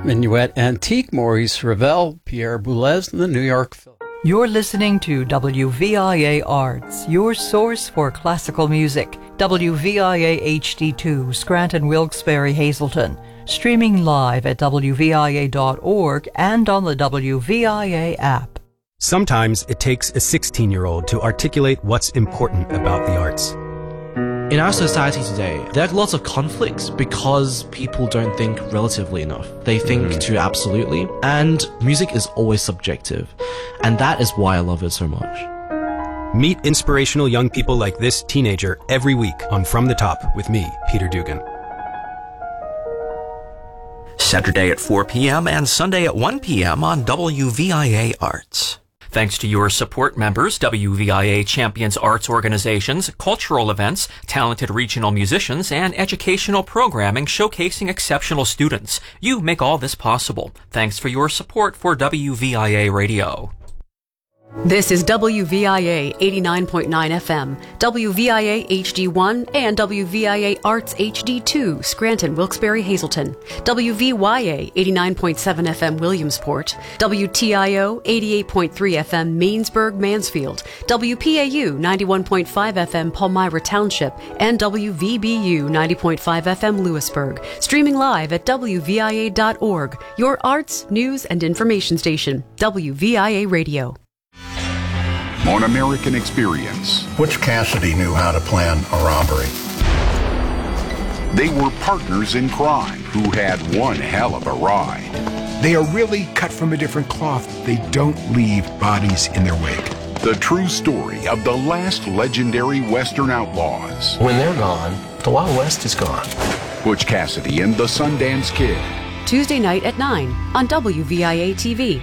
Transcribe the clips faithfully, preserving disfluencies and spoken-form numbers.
Minuet Antique, Maurice Ravel, Pierre Boulez, and the New York Philharmonic. You're listening to W V I A Arts, your source for classical music. W V I A H D two, Scranton, Wilkes-Barre, Hazleton. Streaming live at W V I A dot org and on the W V I A app. Sometimes it takes a sixteen-year-old to articulate what's important about the arts. In our society today, there are lots of conflicts because people don't think relatively enough. They think mm. too absolutely, and music is always subjective. And that is why I love it so much. Meet inspirational young people like this teenager every week on From the Top with me, Peter Dugan. Saturday at four p.m. and Sunday at one p.m. on W V I A Arts. Thanks to your support members, W V I A champions arts organizations, cultural events, talented regional musicians, and educational programming showcasing exceptional students. You make all this possible. Thanks for your support for W V I A Radio. This is W V I A eighty-nine point nine F M, W V I A H D one, and W V I A Arts H D two, Scranton, Wilkes-Barre, Hazleton, W V Y A eighty-nine point seven F M, Williamsport, W T I O eighty-eight point three F M, Mainsburg, Mansfield, W P A U ninety-one point five F M, Palmyra Township, and W V B U ninety point five F M, Lewisburg. Streaming live at W V I A dot org, your arts, news, and information station, W V I A Radio. On American Experience, Butch Cassidy knew how to plan a robbery. They were partners in crime who had one hell of a ride. They are really cut from a different cloth. They don't leave bodies in their wake. The true story of the last legendary Western outlaws. When they're gone, the Wild West is gone. Butch Cassidy and the Sundance Kid. Tuesday night at nine on W V I A T V.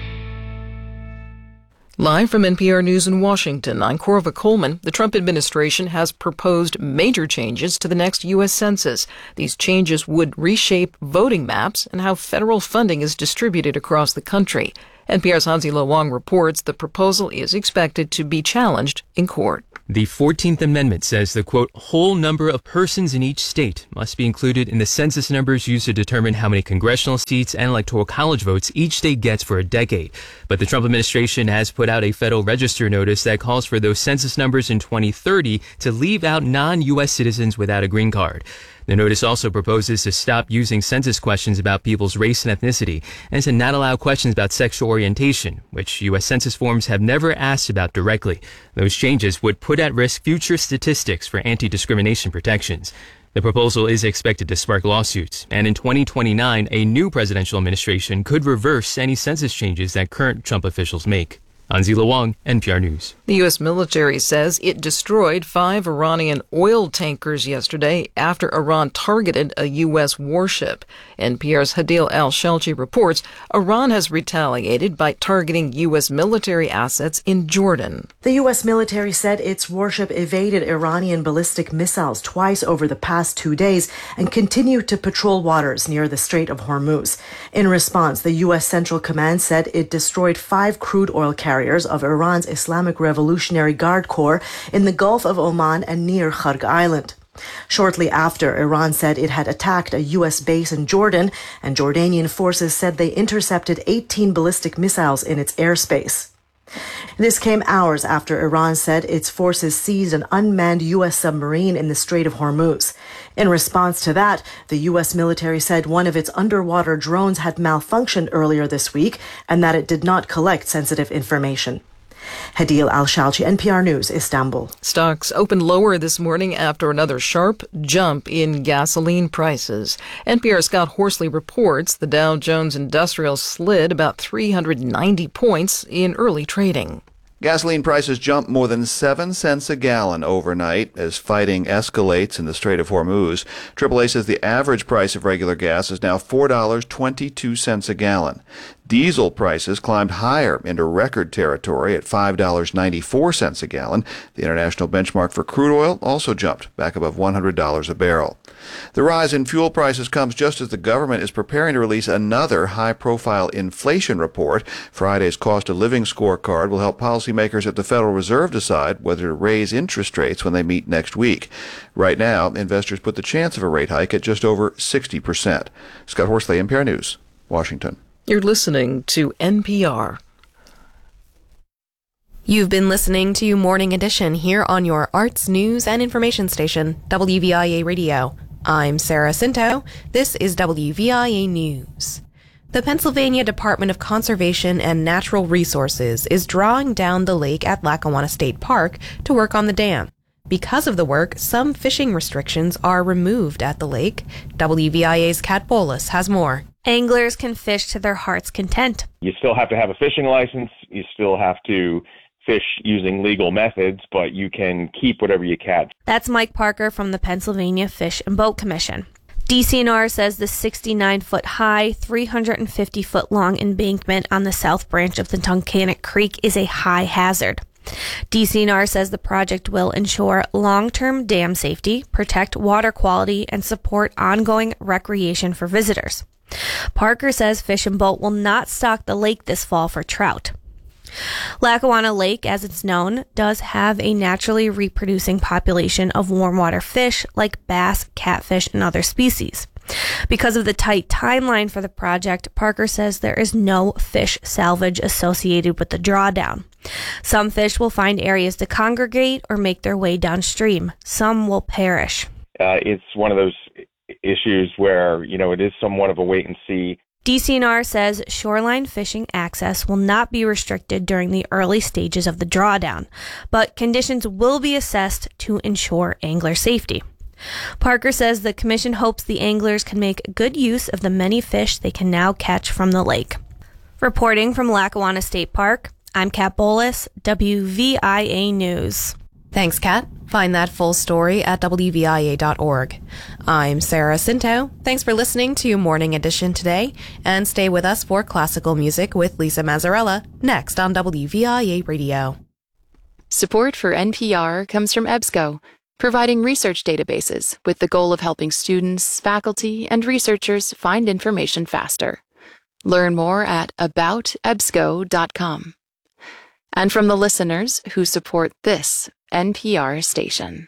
Live from N P R News in Washington, I'm Corva Coleman. The Trump administration has proposed major changes to the next U S Census. These changes would reshape voting maps and how federal funding is distributed across the country. N P R's Hansi Lo Wang reports the proposal is expected to be challenged in court. The fourteenth Amendment says the, quote, whole number of persons in each state must be included in the census numbers used to determine how many congressional seats and electoral college votes each state gets for a decade. But the Trump administration has put out a Federal Register notice that calls for those census numbers in twenty thirty to leave out non-U S citizens without a green card. The notice also proposes to stop using census questions about people's race and ethnicity and to not allow questions about sexual orientation, which U S Census forms have never asked about directly. Those changes would put at risk future statistics for anti-discrimination protections. The proposal is expected to spark lawsuits, and in twenty twenty-nine, a new presidential administration could reverse any census changes that current Trump officials make. Hansi Lo Wang, N P R News. The U S military says it destroyed five Iranian oil tankers yesterday after Iran targeted a U S warship. N P R's Hadil Al-Shalchi reports Iran has retaliated by targeting U S military assets in Jordan. The U S military said its warship evaded Iranian ballistic missiles twice over the past two days and continued to patrol waters near the Strait of Hormuz. In response, the U S Central Command said it destroyed five crude oil carriers of Iran's Islamic Revolutionary Guard Corps in the Gulf of Oman and near Kharg Island. Shortly after, Iran said it had attacked a U S base in Jordan, and Jordanian forces said they intercepted eighteen ballistic missiles in its airspace. This came hours after Iran said its forces seized an unmanned U S submarine in the Strait of Hormuz. In response to that, the U S military said one of its underwater drones had malfunctioned earlier this week and that it did not collect sensitive information. Hadil Al-Shalchi, N P R News, Istanbul. Stocks opened lower this morning after another sharp jump in gasoline prices. N P R's Scott Horsley reports the Dow Jones Industrial slid about three hundred ninety points in early trading. Gasoline prices jumped more than seven cents a gallon overnight as fighting escalates in the Strait of Hormuz. triple A says the average price of regular gas is now four dollars and twenty-two cents a gallon. Diesel prices climbed higher into record territory at five dollars and ninety-four cents a gallon. The international benchmark for crude oil also jumped back above one hundred dollars a barrel. The rise in fuel prices comes just as the government is preparing to release another high-profile inflation report. Friday's cost of living scorecard will help policymakers at the Federal Reserve decide whether to raise interest rates when they meet next week. Right now, investors put the chance of a rate hike at just over sixty percent. Scott Horsley, N P R News. Washington. You're listening to N P R. You've been listening to Morning Edition here on your arts, news, and information station, W V I A Radio. I'm Sarah Cinto. This is W V I A News. The Pennsylvania Department of Conservation and Natural Resources is drawing down the lake at Lackawanna State Park to work on the dam. Because of the work, some fishing restrictions are removed at the lake. W V I A's Kat Bolas has more. Anglers can fish to their heart's content. You still have to have a fishing license. You still have to fish using legal methods, but you can keep whatever you catch. That's Mike Parker from the Pennsylvania Fish and Boat Commission. D C N R says the sixty-nine foot high, three hundred fifty foot long embankment on the south branch of the Tunkhannock Creek is a high hazard. D C N R says the project will ensure long-term dam safety, protect water quality, and support ongoing recreation for visitors. Parker says Fish and Boat will not stock the lake this fall for trout. Lackawanna Lake, as it's known, does have a naturally reproducing population of warm water fish like bass, catfish, and other species. Because of the tight timeline for the project, Parker says there is no fish salvage associated with the drawdown. Some fish will find areas to congregate or make their way downstream. Some will perish. Uh, it's one of those issues where, you know, it is somewhat of a wait and see. D C N R says shoreline fishing access will not be restricted during the early stages of the drawdown, but conditions will be assessed to ensure angler safety. Parker says the commission hopes the anglers can make good use of the many fish they can now catch from the lake. Reporting from Lackawanna State Park, I'm Kat Bolas, W V I A News. Thanks, Kat. Find that full story at W V I A dot org. I'm Sarah Cinto. Thanks for listening to Morning Edition today, and stay with us for classical music with Lisa Mazzarella next on W V I A Radio. Support for N P R comes from EBSCO, providing research databases with the goal of helping students, faculty, and researchers find information faster. Learn more at about ebsco dot com. And from the listeners who support this N P R station.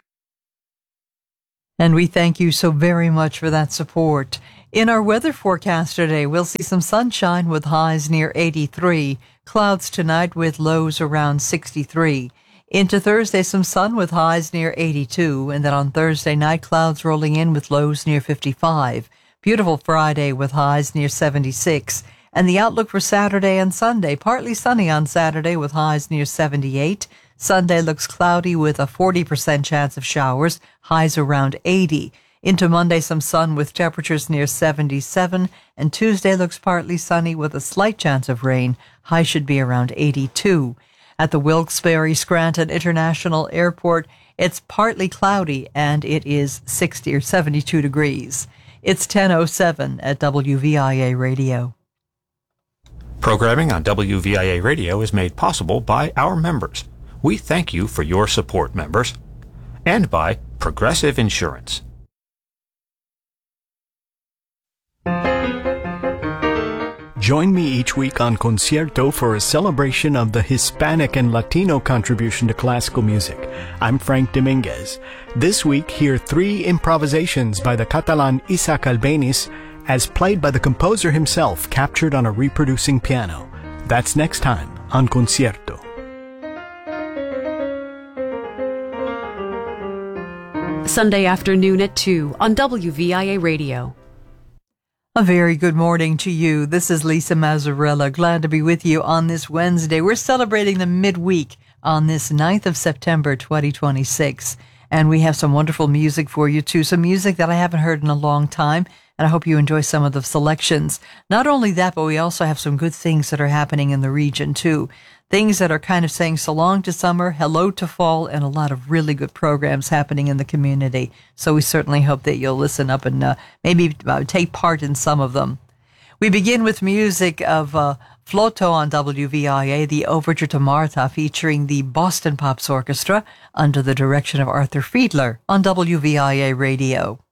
And we thank you so very much for that support. In our weather forecast today, we'll see some sunshine with highs near eighty-three, clouds tonight with lows around sixty-three. Into Thursday, some sun with highs near eighty-two, and then on Thursday night, clouds rolling in with lows near fifty-five. Beautiful Friday with highs near seventy-six. And the outlook for Saturday and Sunday, partly sunny on Saturday with highs near seventy-eight. Sunday looks cloudy with a forty percent chance of showers, highs around eighty. Into Monday, some sun with temperatures near seventy-seven. And Tuesday looks partly sunny with a slight chance of rain. High should be around eighty-two. At the Wilkes-Barre Scranton International Airport, it's partly cloudy and it is sixty or seventy-two degrees. It's ten oh seven at W V I A Radio. Programming on W V I A Radio is made possible by our members. We thank you for your support, members. And by Progressive Insurance. Join me each week on Concierto for a celebration of the Hispanic and Latino contribution to classical music. I'm Frank Dominguez. This week, hear three improvisations by the Catalan Isaac Albéniz, as played by the composer himself, captured on a reproducing piano. That's next time on Concierto. Sunday afternoon at two on W V I A Radio. A very good morning to you. This is Lisa Mazzarella. Glad to be with you on this Wednesday. We're celebrating the midweek on this ninth of September, twenty twenty-six. And we have some wonderful music for you, too. Some music that I haven't heard in a long time. And I hope you enjoy some of the selections. Not only that, but we also have some good things that are happening in the region, too. Things that are kind of saying so long to summer, hello to fall, and a lot of really good programs happening in the community. So we certainly hope that you'll listen up and uh, maybe uh, take part in some of them. We begin with music of uh, Flauto on W V I A, the Overture to Martha, featuring the Boston Pops Orchestra under the direction of Arthur Fiedler on W V I A Radio.